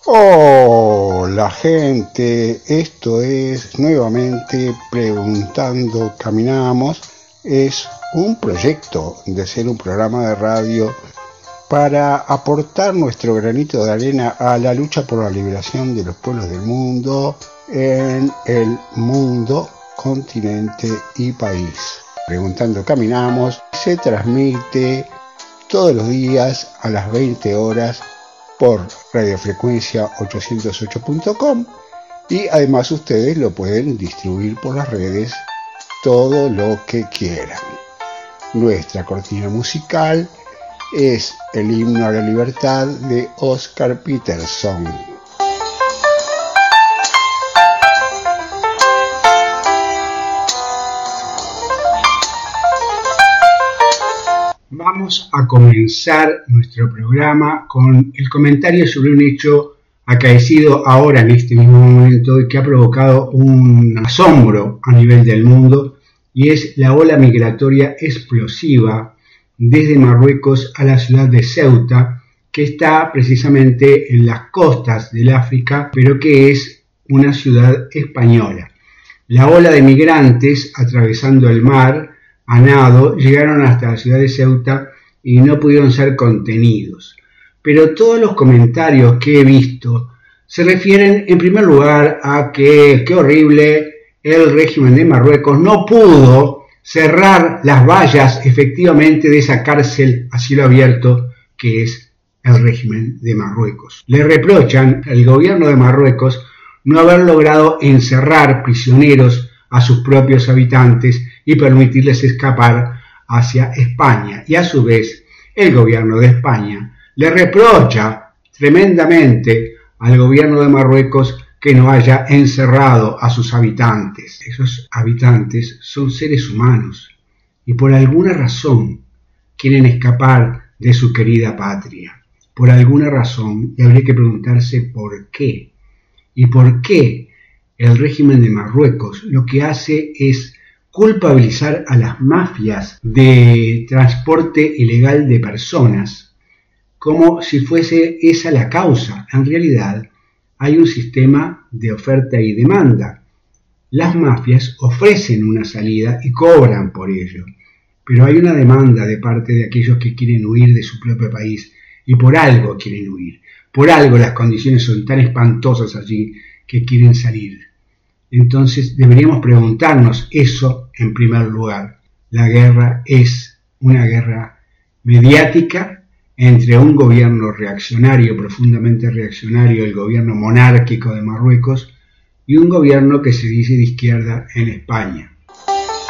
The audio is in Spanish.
Hola gente, esto es nuevamente Preguntando Caminamos. Es un proyecto de ser un programa de radio para aportar nuestro granito de arena a la lucha por la liberación de los pueblos del mundo en el mundo, continente y país. Preguntando Caminamos se transmite todos los días a las 20 horas por radiofrecuencia 808.com y además ustedes lo pueden distribuir por las redes todo lo que quieran. Nuestra cortina musical es el himno a la libertad de Oscar Peterson. Vamos a comenzar nuestro programa con el comentario sobre un hecho acaecido ahora en este mismo momento y que ha provocado un asombro a nivel del mundo, y es la ola migratoria explosiva desde Marruecos a la ciudad de Ceuta, que está precisamente en las costas del África, pero que es una ciudad española. La ola de migrantes atravesando el mar a nado llegaron hasta la ciudad de Ceuta y no pudieron ser contenidos. Pero todos los comentarios que he visto se refieren en primer lugar a que qué horrible, el régimen de Marruecos no pudo cerrar las vallas efectivamente de esa cárcel a cielo abierto que es el régimen de Marruecos. Le reprochan al gobierno de Marruecos no haber logrado encerrar prisioneros a sus propios habitantes y permitirles escapar hacia España. Y a su vez, el gobierno de España le reprocha tremendamente al gobierno de Marruecos que no haya encerrado a sus habitantes. Esos habitantes son seres humanos y por alguna razón quieren escapar de su querida patria. Por alguna razón, y habría que preguntarse por qué. ¿Y por qué el régimen de Marruecos lo que hace es culpabilizar a las mafias de transporte ilegal de personas como si fuese esa la causa? En realidad hay un sistema de oferta y demanda. Las mafias ofrecen una salida y cobran por ello, pero hay una demanda de parte de aquellos que quieren huir de su propio país y por algo quieren huir, por algo las condiciones son tan espantosas allí que quieren salir. Entonces deberíamos preguntarnos eso en primer lugar. La guerra es una guerra mediática entre un gobierno reaccionario, profundamente reaccionario, el gobierno monárquico de Marruecos, y un gobierno que se dice de izquierda en España.